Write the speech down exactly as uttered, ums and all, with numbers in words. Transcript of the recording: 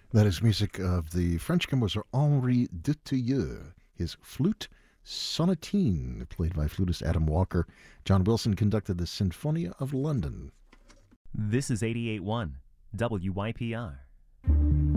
That is music of the French composer Henri Dutilleux. His flute sonatine, played by flutist Adam Walker. John Wilson conducted the Sinfonia of London. This is eighty-eight point one W Y P R.